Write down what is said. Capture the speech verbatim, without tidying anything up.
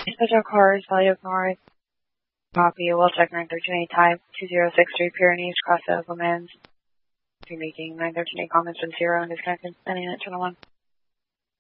Dispatch cars, Value North. Copy. We'll check nine thirteen eight type two zero six three Pyrenees, cross over commands. If you're making nine thirteen eight comments from zero and disconnected, sending it to the one.